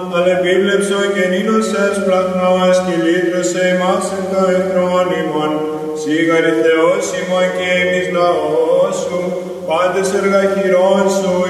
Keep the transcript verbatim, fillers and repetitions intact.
Αλλά επίβλεψον και νήνωσες πλαχνός και λύτρωσε ημάς εν το εχθρόν ημών. Σίγαρη Θεός ημών και εμείς λαός σου, πάντες εργαχειρών σου